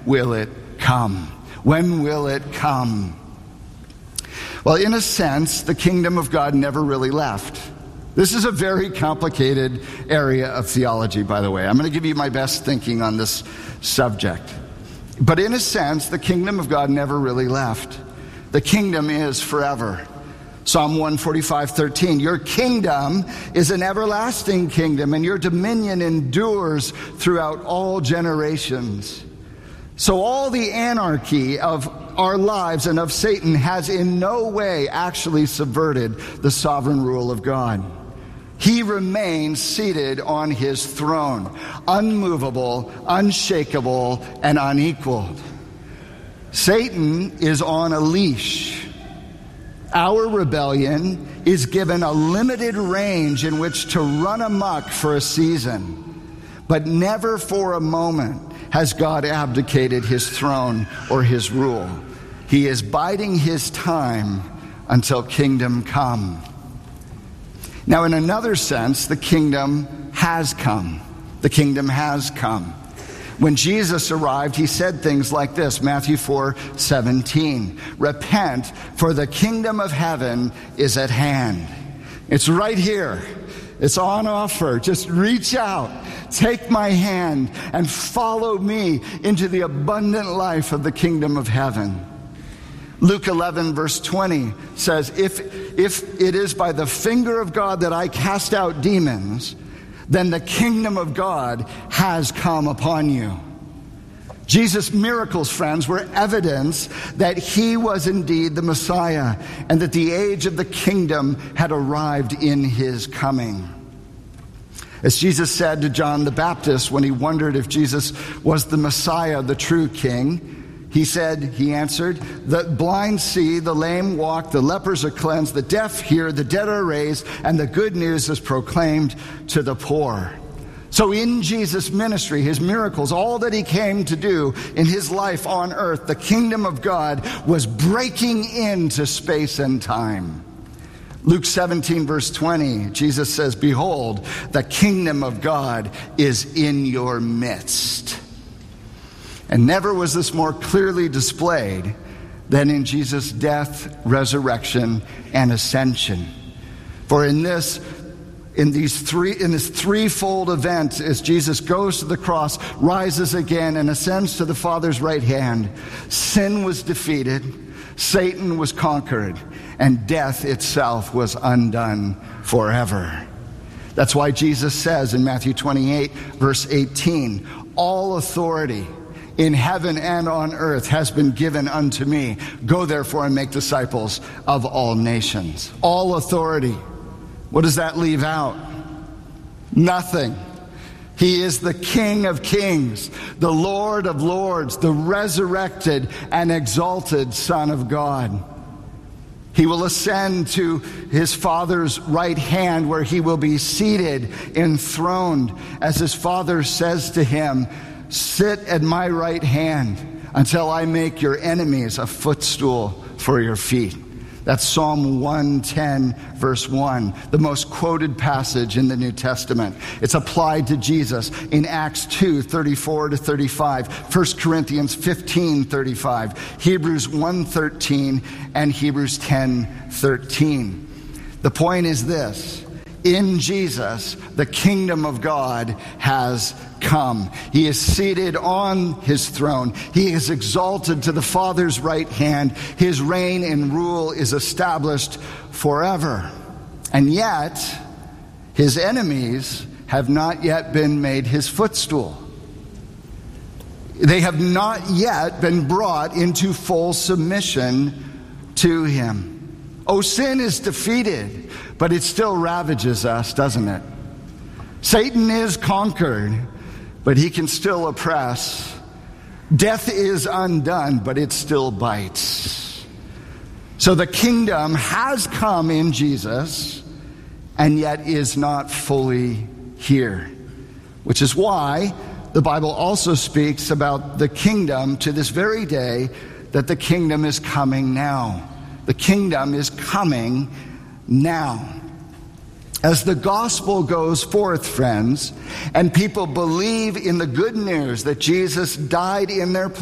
will it come? When will it come? Well, in a sense, the kingdom of God never really left. This is a very complicated area of theology, by the way. I'm going to give you my best thinking on this subject. But in a sense, the kingdom of God never really left. The kingdom is forever. Psalm 145:13, your kingdom is an everlasting kingdom, and your dominion endures throughout all generations. So all the anarchy of our lives and of Satan has in no way actually subverted the sovereign rule of God. He remains seated on his throne, unmovable, unshakable, and unequaled. Satan is on a leash. Our rebellion is given a limited range in which to run amok for a season, but never for a moment has God abdicated his throne or his rule. He is biding his time until kingdom come. Now, in another sense, the kingdom has come. The kingdom has come. When Jesus arrived, he said things like this, Matthew 4:17, repent, for the kingdom of heaven is at hand. It's right here. It's on offer. Just reach out, take my hand, and follow me into the abundant life of the kingdom of heaven. Luke 11, verse 20 says, if it is by the finger of God that I cast out demons, then the kingdom of God has come upon you. Jesus' miracles, friends, were evidence that he was indeed the Messiah and that the age of the kingdom had arrived in his coming. As Jesus said to John the Baptist when he wondered if Jesus was the Messiah, the true king, he answered, the blind see, the lame walk, the lepers are cleansed, the deaf hear, the dead are raised, and the good news is proclaimed to the poor. So in Jesus' ministry, his miracles, all that he came to do in his life on earth, the kingdom of God was breaking into space and time. Luke 17, verse 20, Jesus says, behold, the kingdom of God is in your midst. And never was this more clearly displayed than in Jesus' death, resurrection, and ascension. For in this threefold event, as Jesus goes to the cross, rises again, and ascends to the Father's right hand, sin was defeated, Satan was conquered, and death itself was undone forever. That's why Jesus says in Matthew 28, verse 18, all authority in heaven and on earth has been given unto me. Go therefore and make disciples of all nations. All authority. What does that leave out? Nothing. He is the King of kings, the Lord of lords, the resurrected and exalted Son of God. He will ascend to his Father's right hand, where he will be seated, enthroned, as his Father says to him, sit at my right hand until I make your enemies a footstool for your feet. That's Psalm 110, verse 1, the most quoted passage in the New Testament. It's applied to Jesus in Acts 2, 34 to 35, 1 Corinthians 15, 35, Hebrews 1, 13, and Hebrews 10, 13. The point is this. In Jesus, the kingdom of God has come. He is seated on his throne. He is exalted to the Father's right hand. His reign and rule is established forever. And yet, his enemies have not yet been made his footstool. They have not yet been brought into full submission to him. Oh, sin is defeated, but it still ravages us, doesn't it? Satan is conquered, but he can still oppress. Death is undone, but it still bites. So the kingdom has come in Jesus, and yet is not fully here. Which is why the Bible also speaks about the kingdom to this very day, that the kingdom is coming now. The kingdom is coming now. As the gospel goes forth, friends, and people believe in the good news that Jesus died in their place,